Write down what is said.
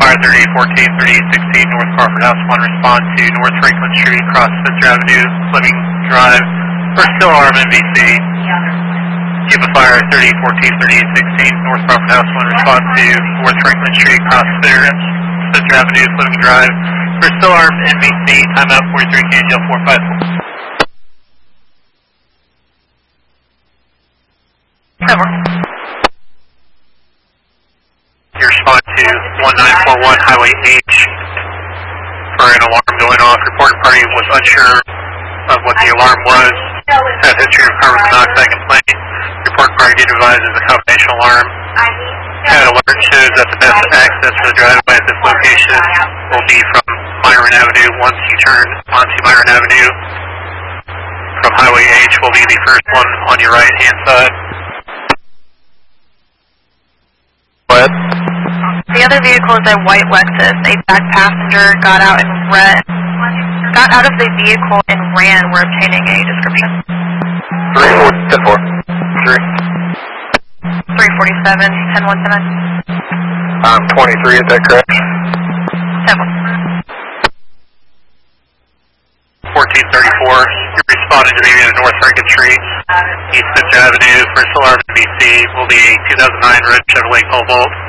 fire 3814, 3816, North Crawford House 1, respond to North Franklin Street, across Spencer Avenue, Fleming Drive, first still arm NBC. Cuba fire 3814, 3816, North Crawford House 1, respond to North Franklin Street, across Spencer Avenue, Fleming Drive, first still arm NBC, timeout 43, KGL 454. You respond to 1941 Highway H for an alarm going off. Reporting party was unsure of what the alarm was. Had history of carbon monoxide complaint. Reporting party did advise as a combination alarm. Had alert shows that the best access for the driveway at this location will be from Myron Avenue. Once you turn onto Myron Avenue from Highway H will be the first one on your right hand side. What? The other vehicle is a white Lexus. A back passenger got out of the vehicle and ran. We're obtaining a description. 347, 347, 1017. 23, is that correct? 1434, you responded to the area of North Franklin Street, East Spencer Avenue, first alarm NBC will be a 2009 red Chevrolet Cobalt.